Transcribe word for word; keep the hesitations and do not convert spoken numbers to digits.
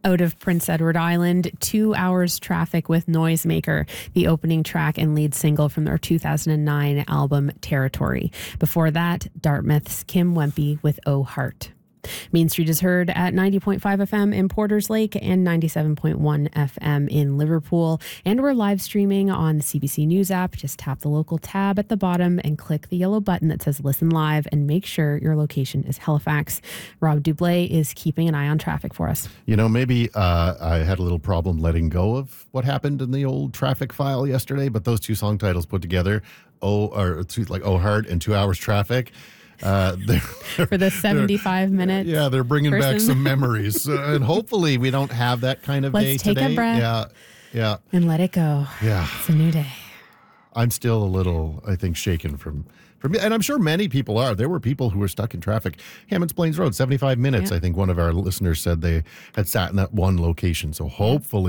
Out of Prince Edward Island, Two Hours Traffic with Noisemaker, the opening track and lead single from their two thousand nine album Territory. Before that, Dartmouth's Kim Wempy with Oh Heart. Main Street is heard at ninety point five F M in Porters Lake and ninety-seven point one F M in Liverpool. And we're live streaming on the C B C News app. Just tap the local tab at the bottom and click the yellow button that says Listen Live and make sure your location is Halifax. Rob Dublé is keeping an eye on traffic for us. You know, maybe uh, I had a little problem letting go of what happened in the old traffic file yesterday, but those two song titles put together, oh, or two, like Oh Heart and Two Hours Traffic, Uh, they're, for the seventy-five minutes. Yeah, they're bringing person. back some memories. uh, and hopefully we don't have that kind of Let's day take today. a breath. Yeah, yeah. And let it go. Yeah. It's a new day. I'm still a little, I think, shaken from, from, and I'm sure many people are. There were people who were stuck in traffic. Hammonds Plains Road, seventy-five minutes. Yeah. I think one of our listeners said they had sat in that one location. So hopefully